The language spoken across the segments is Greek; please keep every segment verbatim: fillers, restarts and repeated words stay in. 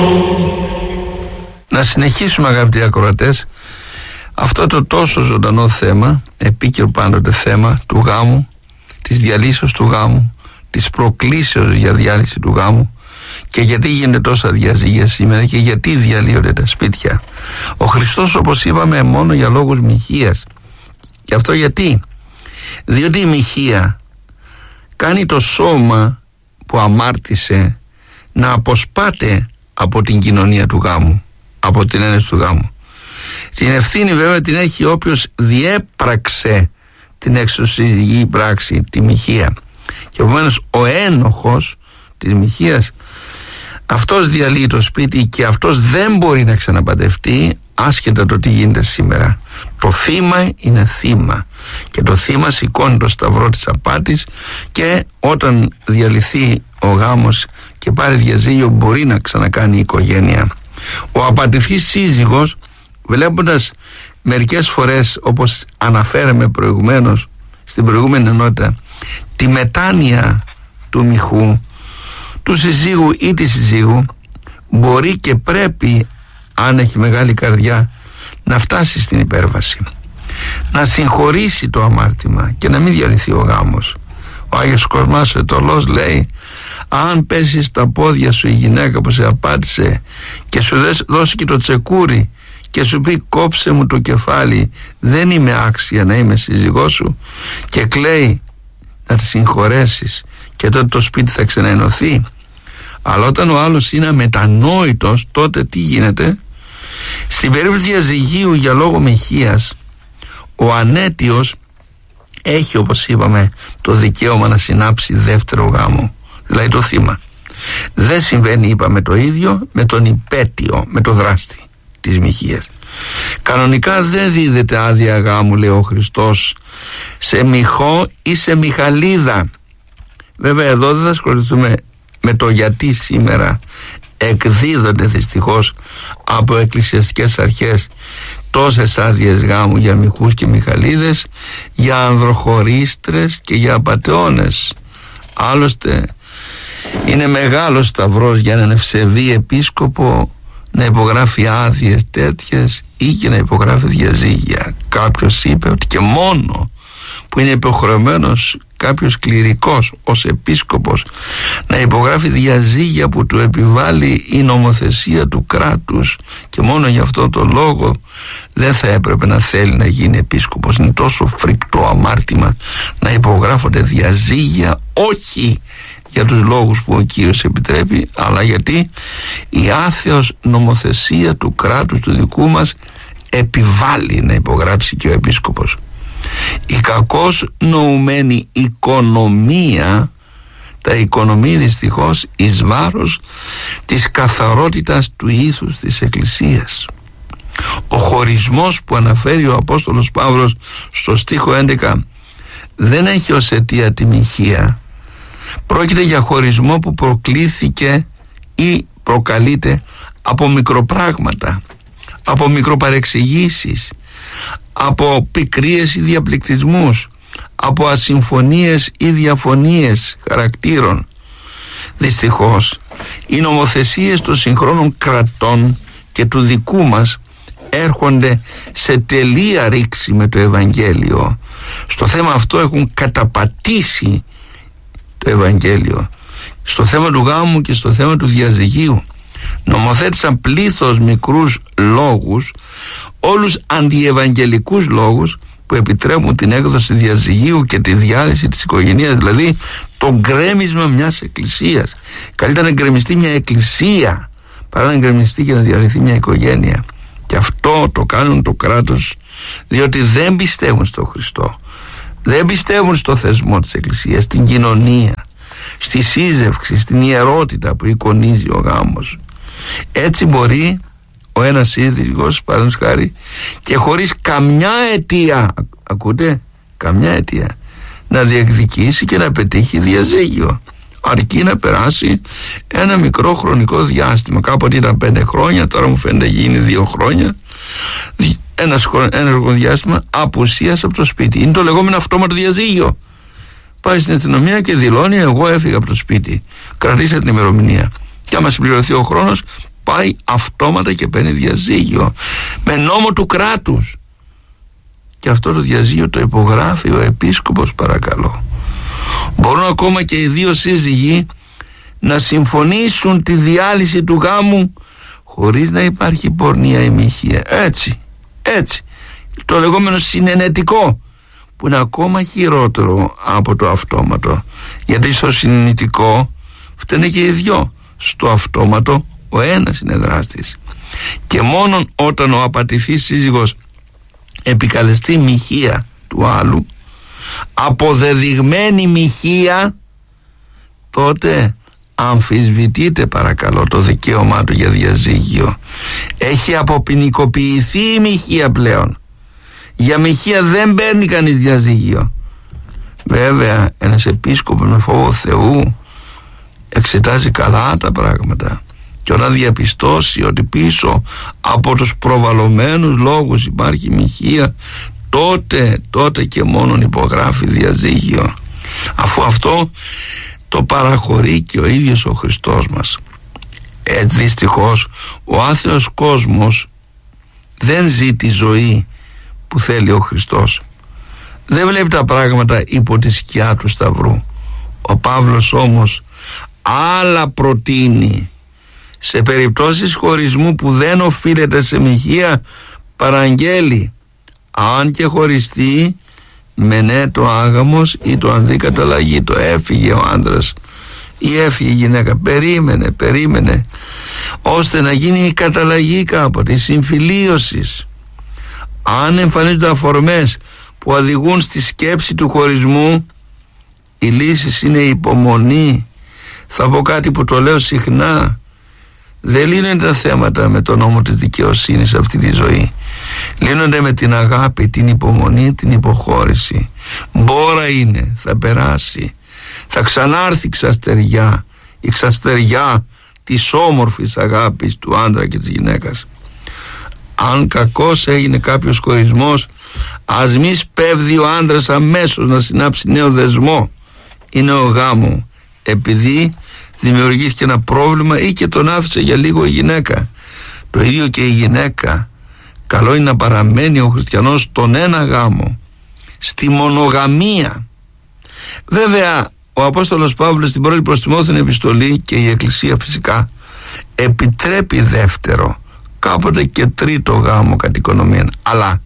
Να συνεχίσουμε, αγαπητοί ακροατές, αυτό το τόσο ζωντανό θέμα, επίκαιρο πάντοτε θέμα του γάμου, της διαλύσεως του γάμου, της προκλήσεως για διάλυση του γάμου, και γιατί γίνεται τόσα διαζύγια σήμερα και γιατί διαλύονται τα σπίτια. Ο Χριστός, όπως είπαμε, μόνο για λόγους μοιχείας. Και αυτό γιατί? Διότι η μοιχεία κάνει το σώμα που αμάρτησε να αποσπάται από την κοινωνία του γάμου, από την ένωση του γάμου. Την ευθύνη βέβαια την έχει όποιος διέπραξε την εξωσυγική πράξη, τη μοιχεία. Και επομένως ο ένοχος της μοιχείας, αυτός διαλύει το σπίτι και αυτός δεν μπορεί να ξαναπαντευτεί, άσχετα το τι γίνεται σήμερα. Το θύμα είναι θύμα και το θύμα σηκώνει το σταυρό της απάτης, και όταν διαλυθεί ο γάμος και πάρει διαζύγιο μπορεί να ξανακάνει η οικογένεια. Ο απατηφής σύζυγος, βλέποντας μερικές φορές, όπως αναφέραμε προηγουμένως στην προηγούμενη ενότητα, τη μετάνοια του μοιχού, του συζύγου ή της συζύγου, μπορεί και πρέπει, αν έχει μεγάλη καρδιά, να φτάσει στην υπέρβαση, να συγχωρήσει το αμάρτημα και να μην διαλυθεί ο γάμος. Ο Άγιος Κοσμάς ο Αιτωλός λέει: αν πέσει στα πόδια σου η γυναίκα που σε απάτησε και σου δώσει και το τσεκούρι και σου πει κόψε μου το κεφάλι, δεν είμαι άξια να είμαι σύζυγός σου, και κλαίει, να τη συγχωρέσεις και τότε το σπίτι θα ξαναενωθεί. Αλλά όταν ο άλλος είναι αμετανόητος, τότε τι γίνεται? Στην περίπτωση διαζυγίου για λόγο μοιχείας, ο ανέτιος έχει, όπως είπαμε, το δικαίωμα να συνάψει δεύτερο γάμο, δηλαδή το θύμα. Δεν συμβαίνει, είπαμε, το ίδιο με τον υπέτειο, με το δράστη της μοιχείας. Κανονικά δεν δίδεται άδεια γάμου, λέει ο Χριστός, σε μοιχό ή σε μιχαλίδα. Βέβαια εδώ δεν θα ασχοληθούμε με το γιατί σήμερα εκδίδονται δυστυχώς από εκκλησιαστικές αρχές τόσες άδειες γάμου για μοιχούς και μιχαλίδες, για ανδροχωρίστρες και για απατεώνες. Άλλωστε είναι μεγάλος σταυρός για έναν ευσεβή επίσκοπο να υπογράφει άδειες τέτοιες ή και να υπογράφει διαζύγια. Κάποιος είπε ότι και μόνο που είναι υποχρεωμένος κάποιος κληρικός ως επίσκοπος να υπογράφει διαζύγια που του επιβάλλει η νομοθεσία του κράτους, και μόνο γι' αυτό το λόγο δεν θα έπρεπε να θέλει να γίνει επίσκοπος. Είναι τόσο φρικτό αμάρτημα να υπογράφονται διαζύγια, όχι για τους λόγους που ο Κύριος επιτρέπει, αλλά γιατί η άθεος νομοθεσία του κράτους του δικού μας επιβάλλει να υπογράψει και ο επίσκοπος. Η κακώς νοουμένη οικονομία, τα οικονομεί δυστυχώς εις βάρος της καθαρότητας του ήθους της Εκκλησίας. Ο χωρισμός που αναφέρει ο Απόστολος Παύλος στο στίχο έντεκα δεν έχει ως αιτία τη μοιχεία. Πρόκειται για χωρισμό που προκλήθηκε ή προκαλείται από μικροπράγματα, από μικροπαρεξηγήσεις, από πικρίες ή διαπληκτισμούς, από ασυμφωνίες ή διαφωνίες χαρακτήρων. Δυστυχώς οι νομοθεσίες των συγχρόνων κρατών και του δικού μας έρχονται σε τελεία ρήξη με το Ευαγγέλιο. Στο θέμα αυτό έχουν καταπατήσει το Ευαγγέλιο, στο θέμα του γάμου και στο θέμα του διαζυγίου. Νομοθέτησαν πλήθος μικρούς λόγους, όλους αντιευαγγελικούς λόγους, που επιτρέπουν την έκδοση διαζυγίου και τη διάλυση της οικογένειας, δηλαδή το γκρέμισμα μιας εκκλησίας. Καλύτερα να γκρεμιστεί μια εκκλησία παρά να γκρεμιστεί και να διαλυθεί μια οικογένεια. Και αυτό το κάνουν το κράτος, διότι δεν πιστεύουν στο Χριστό, δεν πιστεύουν στο θεσμό της εκκλησίας, στην κοινωνία, στη σύζευξη, στην ιερότητα που εικονίζει ο γάμος. Έτσι μπορεί ο ένας σύζυγος, παραδείγματος χάρη, και χωρίς καμιά αιτία, ακούτε, καμιά αιτία, να διεκδικήσει και να πετύχει διαζύγιο, αρκεί να περάσει ένα μικρό χρονικό διάστημα. Κάποτε ήταν πέντε χρόνια, τώρα μου φαίνεται γίνει δύο χρόνια, ένα χρονικό διάστημα απουσίας από το σπίτι. Είναι το λεγόμενο αυτόματο διαζύγιο. Πάει στην αστυνομία και δηλώνει: εγώ έφυγα από το σπίτι, κρατήστε την ημερομηνία, και άμα συμπληρωθεί ο χρόνος πάει αυτόματα και παίρνει διαζύγιο με νόμο του κράτους, και αυτό το διαζύγιο το υπογράφει ο επίσκοπος, παρακαλώ. Μπορούν ακόμα και οι δύο σύζυγοι να συμφωνήσουν τη διάλυση του γάμου χωρίς να υπάρχει πορνεία ή μοιχεία. Έτσι, έτσι, το λεγόμενο συνενετικό, που είναι ακόμα χειρότερο από το αυτόματο, γιατί στο συνενετικό φταίνε και οι δυο, στο αυτόματο ο ένας είναι δράστης. Και μόνον όταν ο απατηθής σύζυγος επικαλεστεί μοιχεία του άλλου, αποδεδειγμένη μοιχεία, τότε αμφισβητείται, παρακαλώ, το δικαίωμά του για διαζύγιο. Έχει αποποινικοποιηθεί η μοιχεία πλέον. Για μοιχεία δεν παίρνει κανείς διαζύγιο. Βέβαια ένας επίσκοπος με φόβο Θεού εξετάζει καλά τα πράγματα, και όταν διαπιστώσει ότι πίσω από τους προβαλλωμένους λόγους υπάρχει μοιχεία, τότε, τότε και μόνον υπογράφει διαζύγιο, αφού αυτό το παραχωρεί και ο ίδιος ο Χριστός μας. Ε, δυστυχώς ο άθεος κόσμος δεν ζει τη ζωή που θέλει ο Χριστός. Δεν βλέπει τα πράγματα υπό τη σκιά του Σταυρού. Ο Παύλος όμως άλλα προτείνει. Σε περιπτώσεις χωρισμού που δεν οφείλεται σε μοιχεία, παραγγέλει, αν και χωριστεί, με ναι το άγαμος ή το ανδρή καταλλαγή. Το έφυγε ο άντρας ή έφυγε η γυναίκα, περίμενε, περίμενε ώστε να γίνει η καταλλαγή κάποτε, η συμφιλίωση. Αν εμφανίζονται αφορμές που οδηγούν στη σκέψη του χωρισμού, η λύση είναι η υπομονή. Θα πω κάτι που το λέω συχνά: δεν λύνονται τα θέματα με τον νόμο της δικαιοσύνης σε αυτή τη ζωή. Λύνονται με την αγάπη, την υπομονή, την υποχώρηση. Μπόρα είναι, θα περάσει. Θα ξανάρθει η ξαστεριά, η ξαστεριά της όμορφης αγάπης του άντρα και της γυναίκας. Αν κακώς έγινε κάποιος χωρισμός, ας μη σπέβδει ο άντρας αμέσως να συνάψει νέο δεσμό ή νέο γάμο, επειδή δημιουργήθηκε ένα πρόβλημα ή και τον άφησε για λίγο η γυναίκα. Το ίδιο και η γυναίκα. Καλό είναι να παραμένει ο χριστιανός στον ένα γάμο, στη μονογαμία. Βέβαια ο Απόστολος Παύλος στην πρώτη προς Τιμόθεον επιστολή, και η Εκκλησία φυσικά, επιτρέπει δεύτερο, κάποτε και τρίτο γάμο κατ' οικονομία. Αλλά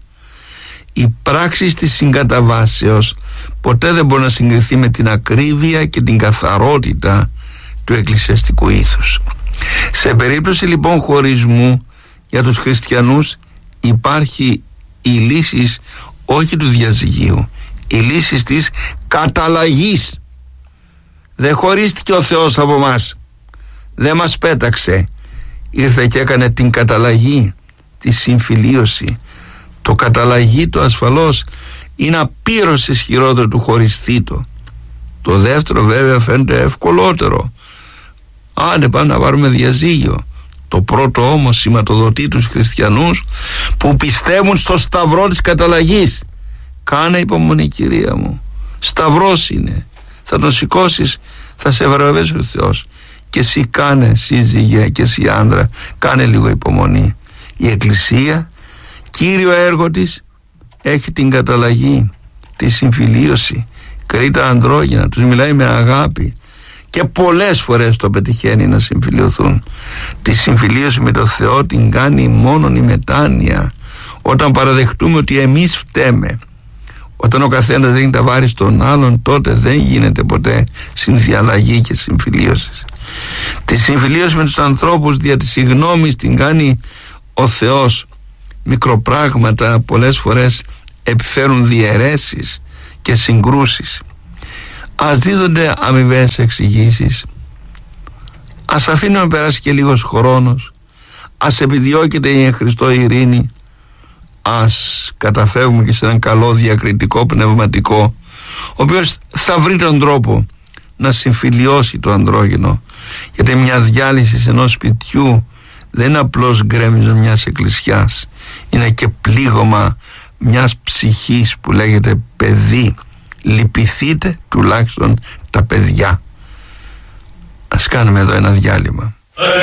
η πράξη της συγκαταβάσεως ποτέ δεν μπορεί να συγκριθεί με την ακρίβεια και την καθαρότητα του εκκλησιαστικού ήθους. Σε περίπτωση λοιπόν χωρισμού, για τους χριστιανούς υπάρχει η λύση όχι του διαζυγίου, η λύση της καταλλαγής. Δεν χωρίστηκε ο Θεός από μας, δεν μας πέταξε, ήρθε και έκανε την καταλλαγή, τη συμφιλίωση. Το καταλλαγή το ασφαλώς είναι απείρως ισχυρότερο του χωριστήτο. Το δεύτερο βέβαια φαίνεται ευκολότερο. Άντε πάμε να πάρουμε διαζύγιο. Το πρώτο όμως σηματοδοτεί τους χριστιανούς που πιστεύουν στο σταυρό της καταλλαγής. Κάνε υπομονή, κυρία μου, σταυρός είναι, θα τον σηκώσεις, θα σε βραβεύσει ο Θεός. Και εσύ κάνε, σύζυγε, και εσύ άντρα, κάνε λίγο υπομονή. Η Εκκλησία, κύριο έργο της, έχει την καταλλαγή, τη συμφιλίωση. Κρεί τα ανδρόγυνα, τους μιλάει με αγάπη και πολλές φορές το πετυχαίνει να συμφιλιωθούν. Τη συμφιλίωση με το Θεό την κάνει μόνον η μετάνοια, όταν παραδεχτούμε ότι εμείς φταίμε. Όταν ο καθένας δίνει τα βάρη στον άλλον, τότε δεν γίνεται ποτέ συνδιαλλαγή και συμφιλίωση. Τη συμφιλίωση με τους ανθρώπους δια της συγγνώμης την κάνει ο Θεός. Μικροπράγματα πολλές φορές επιφέρουν διαιρέσεις και συγκρούσεις. Ας δίδονται αμοιβές εξηγήσεις, ας αφήνουμε να περάσει και λίγος χρόνος, ας επιδιώκεται η εν Χριστώ ειρήνη, ας καταφεύγουμε και σε έναν καλό διακριτικό πνευματικό, ο οποίος θα βρει τον τρόπο να συμφιλιώσει το ανδρόγυνο. Γιατί μια διάλυση ενός σπιτιού δεν είναι απλώς γκρέμιζο μιας εκκλησιάς, είναι και πλήγωμα μιας ψυχής που λέγεται παιδί. Λυπηθείτε τουλάχιστον τα παιδιά. Ας κάνουμε εδώ ένα διάλειμμα.